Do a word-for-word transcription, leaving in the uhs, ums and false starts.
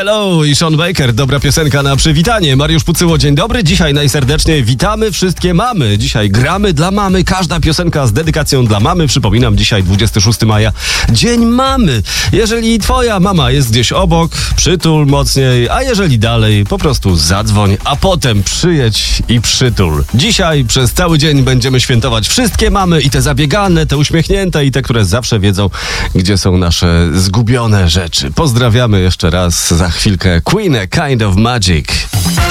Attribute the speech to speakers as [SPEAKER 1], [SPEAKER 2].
[SPEAKER 1] Hello i Sean Baker, dobra piosenka na przywitanie. Mariusz Pucyło, dzień dobry. Dzisiaj najserdeczniej witamy wszystkie mamy. Dzisiaj gramy dla mamy. Każda piosenka z dedykacją dla mamy. Przypominam, dzisiaj dwudziestego szóstego maja, Dzień Mamy. Jeżeli twoja mama jest gdzieś obok, przytul mocniej, a jeżeli dalej, po prostu zadzwoń, a potem przyjedź i przytul. Dzisiaj przez cały dzień będziemy świętować wszystkie mamy, i te zabiegane, te uśmiechnięte, i te, które zawsze wiedzą, gdzie są nasze zgubione rzeczy. Pozdrawiamy jeszcze raz. Za chwilkę Queen, A Kind of Magic.